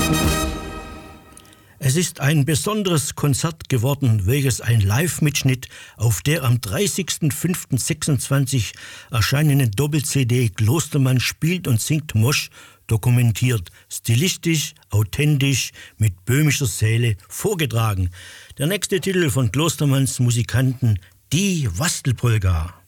Es ist ein besonderes Konzert geworden, welches ein Live-Mitschnitt auf der am 30.05.26 erscheinenden Doppel-CD Klostermann spielt und singt Mosch dokumentiert, stilistisch, authentisch, mit böhmischer Seele vorgetragen. Der nächste Titel von Klostermanns Musikanten, die Wastelpolka.